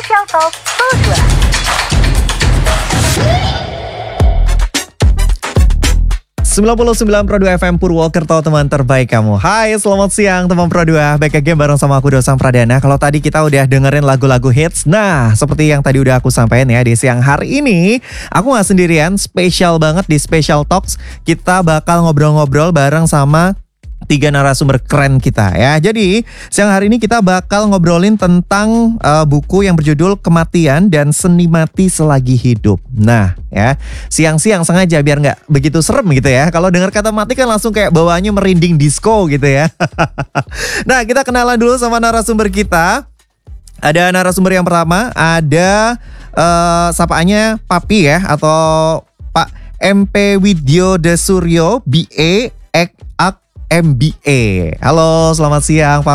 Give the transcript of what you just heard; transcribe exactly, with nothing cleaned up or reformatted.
Special Talk Pro dua. sembilan puluh sembilan Pro dua F M Purwokerto, teman terbaik kamu. Hai, selamat siang teman Pro dua. Back again bareng sama aku Dosang Pradana. Kalau tadi kita udah dengerin lagu-lagu hits. Nah, seperti yang tadi udah aku sampaikan ya, di siang hari ini aku gak sendirian, spesial banget di Special Talks. Kita bakal ngobrol-ngobrol bareng sama tiga narasumber keren kita ya. Jadi siang hari ini kita bakal ngobrolin tentang uh, buku yang berjudul Kematian dan Seni Mati Selagi Hidup. Nah ya, siang-siang sengaja biar nggak begitu serem gitu ya. Kalau dengar kata mati kan langsung kayak bawaannya merinding disco gitu ya. Nah, kita kenalan dulu sama narasumber kita. Ada narasumber yang pertama, ada uh, sapaannya Papi ya, atau Pak M P Widyo De Suryo B A Ek Ak M B A. Halo, selamat siang Pak